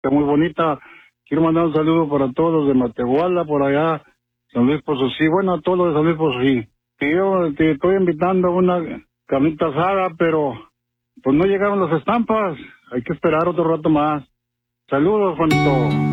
está muy bonita. Quiero mandar un saludo para todos los de Matehuala, por allá, San Luis Potosí, bueno, a todos los de San Luis Potosí. Que yo te estoy invitando a una carnita asada, pero pues no llegaron las estampas. Hay que esperar otro rato más. Saludos, Juanito.